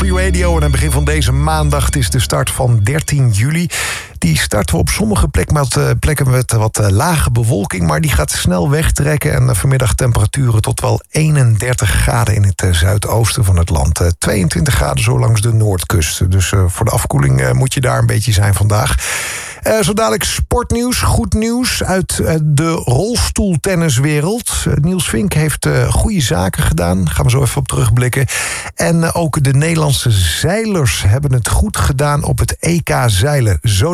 Free Radio. En aan het begin van deze maandag, het is de start van 13 juli. Die starten we op sommige plekken met wat lage bewolking, maar die gaat snel wegtrekken. En vanmiddag temperaturen tot wel 31 graden in het zuidoosten van het land. 22 graden zo langs de noordkust. Dus voor de afkoeling moet je daar een beetje zijn vandaag. Zo dadelijk sportnieuws, goed nieuws uit de rolstoeltenniswereld. Niels Vink heeft goede zaken gedaan, gaan we zo even op terugblikken. En ook de Nederlandse zeilers hebben het goed gedaan op het EK zeilen. Zo